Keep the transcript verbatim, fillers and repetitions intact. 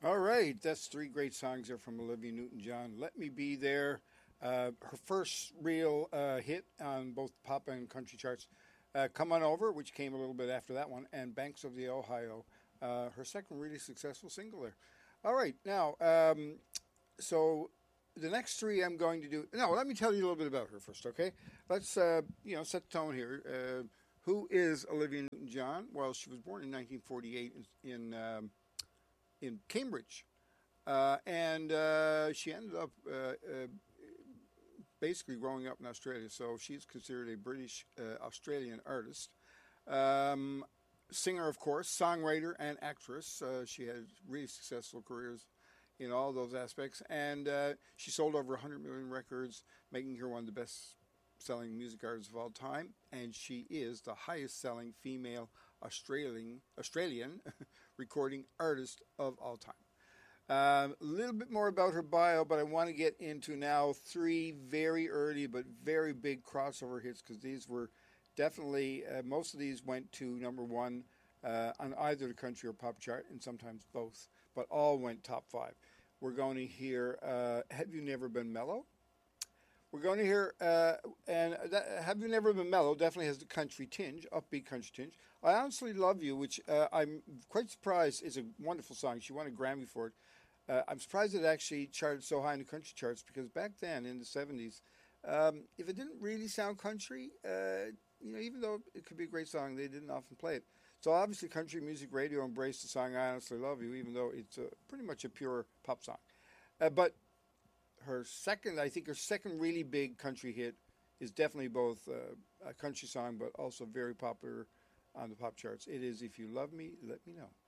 All right, that's three great songs there from Olivia Newton-John. Let Me Be There, uh, her first real uh, hit on both pop and country charts. Uh, Come On Over, which came a little bit after that one, and Banks of the Ohio, uh, her second really successful single there. All right, now, um, so the next three I'm going to do. No, let me tell you a little bit about her first, okay? Let's, uh, you know, set the tone here. Uh, who is Olivia Newton-John? Well, she was born in nineteen forty-eight in, in um, in Cambridge, uh, and uh, she ended up uh, uh, basically growing up in Australia. So she's considered a British uh, Australian artist, um, singer, of course, songwriter, and actress. Uh, she had really successful careers in all those aspects, and uh, she sold over one hundred million records, making her one of the best selling music artists of all time, and she is the highest selling female Australian Australian recording artist of all time. Um, a little bit more about her bio, but I want to get into now three very early but very big crossover hits, because these were definitely, uh, most of these went to number one uh, on either the country or pop chart, and sometimes both, but all went top five. We're going to hear uh, Have You Never Been Mellow? We're going to hear, uh, and that, Have You Never Been Mellow definitely has the country tinge, upbeat country tinge. I Honestly Love You, which uh, I'm quite surprised is a wonderful song. She won a Grammy for it. Uh, I'm surprised it actually charted so high in the country charts, because back then in the seventies, um, if it didn't really sound country, uh, you know, even though it could be a great song, they didn't often play it. So obviously country music radio embraced the song I Honestly Love You, even though it's a, pretty much a pure pop song. Uh, but her second, I think her second really big country hit is definitely both uh, a country song, but also very popular on the pop charts. It is If You Love Me, Let Me Know.